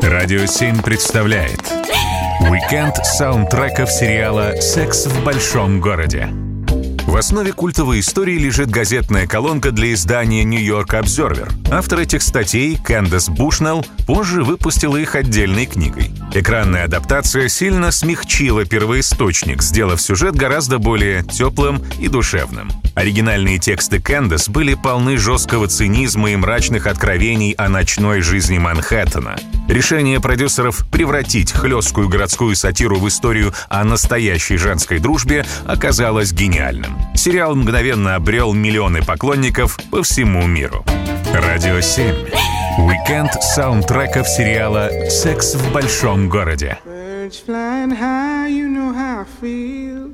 Радио 7 представляет уикенд саундтреков сериала «Секс в большом городе». В основе культовой истории лежит газетная колонка для издания New York Observer. Автор этих статей, Кэндис Бушнелл, позже выпустила их отдельной книгой. Экранная адаптация сильно смягчила первоисточник, сделав сюжет гораздо более теплым и душевным. Оригинальные тексты Кэндис были полны жесткого цинизма и мрачных откровений о ночной жизни Манхэттена. Решение продюсеров превратить хлесткую городскую сатиру в историю о настоящей женской дружбе оказалось гениальным. Сериал мгновенно обрел миллионы поклонников по всему миру. Радио 7. Уикенд саундтреков сериала «Секс в большом городе».